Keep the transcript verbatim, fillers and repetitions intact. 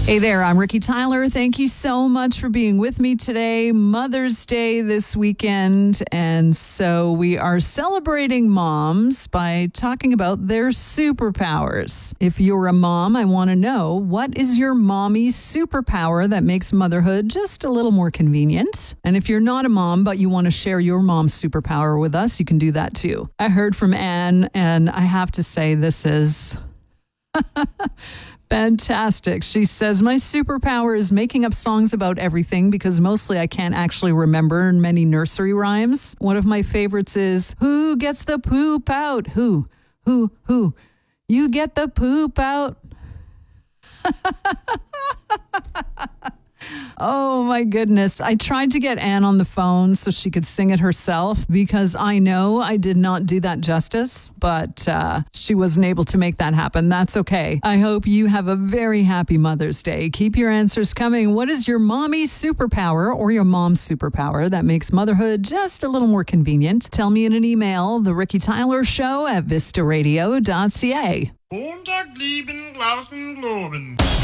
Hey there, I'm Ricky Tyler. Thank you so much for being with me today. Mother's Day this weekend. And so we are celebrating moms by talking about their superpowers. If you're a mom, I want to know, what is your mommy superpower that makes motherhood just a little more convenient? And if you're not a mom, but you want to share your mom's superpower with us, you can do that too. I heard from Anne, and I have to say this is... fantastic. She says, my superpower is making up songs about everything because mostly I can't actually remember many nursery rhymes. One of my favorites is, who gets the poop out? Who? Who? Who? You get the poop out? Oh my goodness. I tried to get Anne on the phone so she could sing it herself because I know I did not do that justice, but uh, she wasn't able to make that happen. That's okay. I hope you have a very happy Mother's Day. Keep your answers coming. What is your mommy's superpower or your mom's superpower that makes motherhood just a little more convenient? Tell me in an email, The Ricky Tyler Show at vista radio dot c a. Montag lieben Glauben globen.